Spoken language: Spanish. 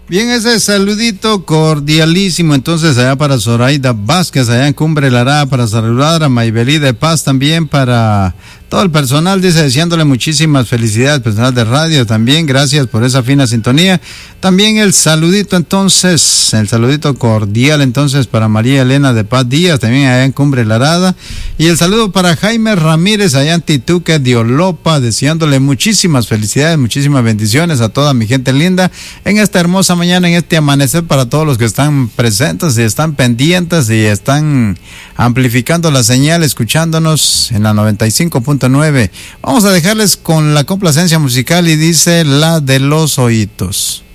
Bien, ese saludito cordialísimo entonces allá para Zoraida Vázquez, allá en Cumbre Lará, para saludar a Maybelí de Paz, también para todo el personal, dice, deseándole muchísimas felicidades, personal de radio también, gracias por esa fina sintonía. También el saludito entonces, el saludito cordial entonces para María Elena de Paz Díaz, también allá en Cumbre Larada, y el saludo para Jaime Ramírez allá en Tituque de Olopa, deseándole muchísimas felicidades, muchísimas bendiciones a toda mi gente linda en esta hermosa mañana, en este amanecer, para todos los que están presentes y están pendientes y están amplificando la señal, escuchándonos en la 95.9. Vamos a dejarles con la complacencia musical y dice La de los Oídos.